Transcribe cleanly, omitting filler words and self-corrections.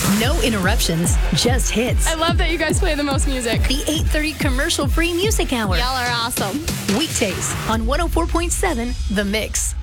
No interruptions, just hits. I love that you guys play the most music. The 8:30 commercial-free music hour. Y'all are awesome. Weekdays on 104.7 The Mix.